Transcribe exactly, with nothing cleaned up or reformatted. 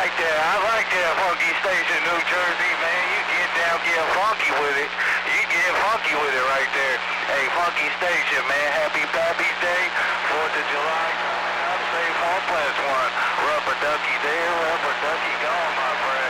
like that. I like that funky station, New Jersey, man. You get down, get funky with it. You get funky with it right there. Hey, funky station, man. Happy Pappy's Day, fourth of July coming up. Safe one plus one. Rubber ducky there, rubber ducky gone, my friend.